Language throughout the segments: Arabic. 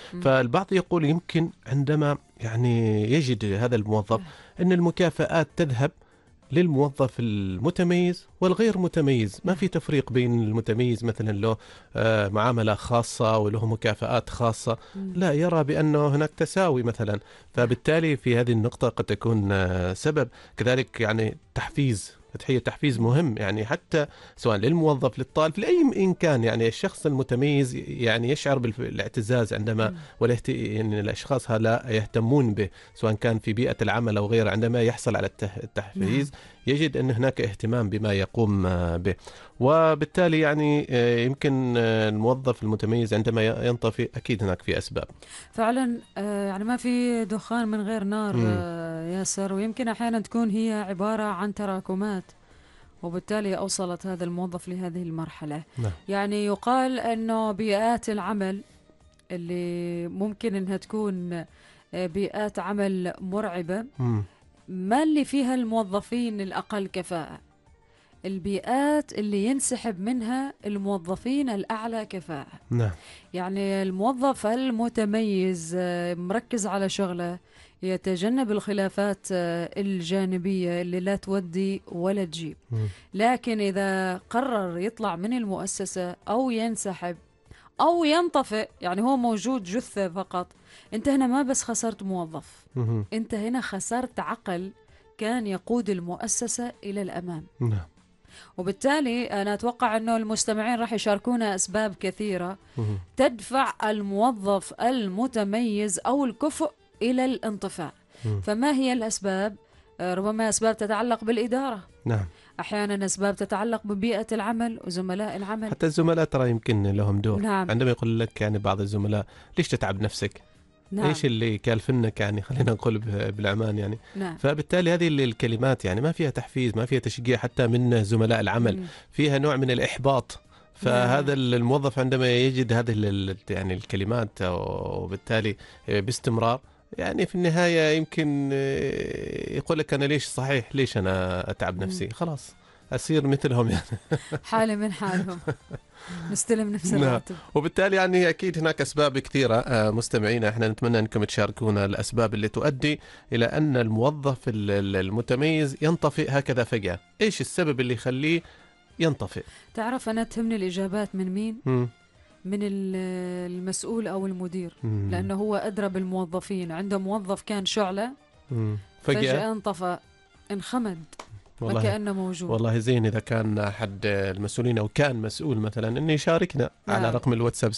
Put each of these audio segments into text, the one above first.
فالبعض يقول يمكن عندما يعني يجد هذا الموظف أن المكافآت تذهب للموظف المتميز والغير متميز، ما في تفريق بين المتميز مثلا له معاملة خاصة وله مكافآت خاصة، لا، يرى بأنه هناك تساوي مثلا. فبالتالي في هذه النقطة قد تكون سبب كذلك يعني تحفيز مهم، يعني حتى سواء للموظف للطالب لأي إن كان، يعني الشخص المتميز يعني يشعر بالاعتزاز عندما يعني الأشخاص هؤلاء يهتمون به سواء كان في بيئة العمل أو غيره، عندما يحصل على التحفيز يجد أن هناك اهتمام بما يقوم به. وبالتالي يعني يمكن الموظف المتميز عندما ينطفئ أكيد هناك في أسباب فعلا. يعني ما في دخان من غير نار ياسر، ويمكن أحيانا تكون هي عبارة عن تراكمات، وبالتالي أوصلت هذا الموظف لهذه المرحلة. نعم. يعني يقال أنه بيئات العمل اللي ممكن أنها تكون بيئات عمل مرعبة ما اللي فيها الموظفين الأقل كفاءة، البيئات اللي ينسحب منها الموظفين الأعلى كفاءة. نعم. يعني الموظف المتميز مركز على شغله، يتجنب الخلافات الجانبية اللي لا تودي ولا تجيب. لكن إذا قرر يطلع من المؤسسة أو ينسحب أو ينطفئ، يعني هو موجود جثة فقط، أنت هنا ما بس خسرت موظف، أنت هنا خسرت عقل كان يقود المؤسسة إلى الأمام. وبالتالي أنا أتوقع أنه المستمعين راح يشاركونا أسباب كثيرة تدفع الموظف المتميز أو الكفؤ إلى الانطفاء. فما هي الأسباب؟ ربما أسباب تتعلق بالإدارة، نعم، أحيانا أسباب تتعلق ببيئة العمل وزملاء العمل. حتى الزملاء ترى يمكن لهم دور. نعم. عندما يقول لك يعني بعض الزملاء ليش تتعب نفسك؟ نعم. ايش اللي كالفنك، يعني خلينا نقول بالعمان يعني. نعم. فبالتالي هذه الكلمات يعني ما فيها تحفيز، ما فيها تشجيع حتى من زملاء العمل، فيها نوع من الإحباط. فهذا الموظف عندما يجد هذه يعني الكلمات وبالتالي باستمرار، يعني في النهاية يمكن يقول لك أنا ليش أنا أتعب نفسي، خلاص أصير مثلهم يعني. حالة من حالهم، نستلم نفس الراتب. وبالتالي يعني أكيد هناك أسباب كثيرة. مستمعينا احنا نتمنى أنكم تشاركونا الأسباب اللي تؤدي إلى أن الموظف المتميز ينطفئ هكذا فجأة. إيش السبب اللي يخليه ينطفئ؟ تعرف أنا تهمني الإجابات من مين؟ من المسؤول أو المدير، لأنه هو أدرى بالموظفين. عنده موظف كان شعلة فجأة انطفأ، انخمد وكأنه موجود. والله زين إذا كان أحد المسؤولين أو كان مسؤول مثلا أن يشاركنا على رقم الواتساب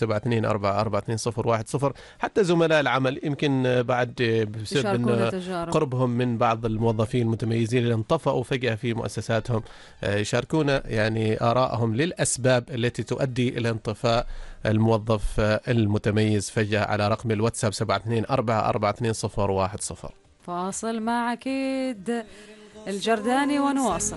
72442010. حتى زملاء العمل يمكن بعد بسبب قربهم من بعض الموظفين المتميزين اللي انطفأوا فجأة في مؤسساتهم يشاركونا يعني آرائهم للأسباب التي تؤدي إلى انطفاء الموظف المتميز فجأة على رقم الواتساب 72442010. فاصل مع أكيد الجرداني ونواصل.